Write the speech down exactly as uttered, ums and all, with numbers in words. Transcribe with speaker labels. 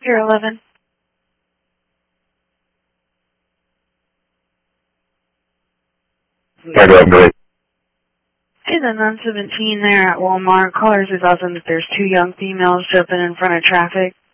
Speaker 1: zero eleven.
Speaker 2: ten eleven, go ahead.
Speaker 1: Hey, the nine seventeen there at Walmart. Callers advising that there's two young females jumping in front of traffic.